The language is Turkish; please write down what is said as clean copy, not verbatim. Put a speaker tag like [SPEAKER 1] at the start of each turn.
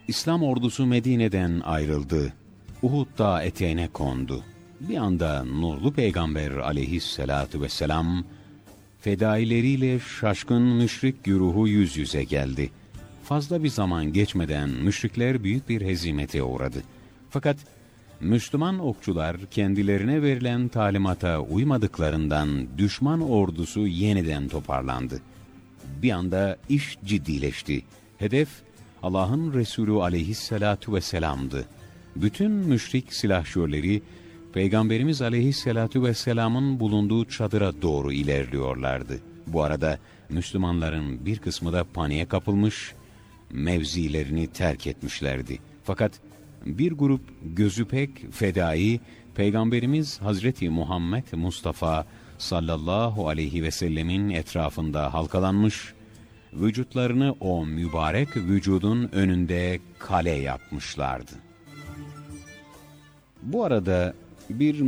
[SPEAKER 1] İslam ordusu Medine'den ayrıldı. Uhud dağı eteğine kondu. Bir anda nurlu peygamber aleyhissalatu vesselam, fedaileriyle şaşkın müşrik güruhu yüz yüze geldi. Fazla bir zaman geçmeden müşrikler büyük bir hezimete uğradı. Fakat Müslüman okçular kendilerine verilen talimata uymadıklarından düşman ordusu yeniden toparlandı. Bir anda iş ciddileşti. Hedef Allah'ın Resulü aleyhissalatu vesselam'dı. Bütün müşrik silahşörleri Peygamberimiz aleyhissalatu vesselam'ın bulunduğu çadıra doğru ilerliyorlardı. Bu arada Müslümanların bir kısmı da paniğe kapılmış, mevzilerini terk etmişlerdi. Fakat bir grup gözü pek fedai, Peygamberimiz Hazreti Muhammed Mustafa sallallahu aleyhi ve sellemin etrafında halkalanmış, vücutlarını o mübarek vücudun önünde kale yapmışlardı. Bu arada bir